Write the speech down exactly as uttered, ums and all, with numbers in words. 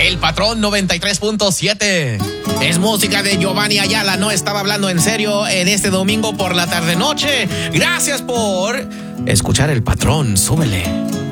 El Patrón noventa y tres punto siete. Es música de Giovanni Ayala. No estaba hablando en serio en este domingo por la tarde-noche. Gracias por escuchar El Patrón. Súbele.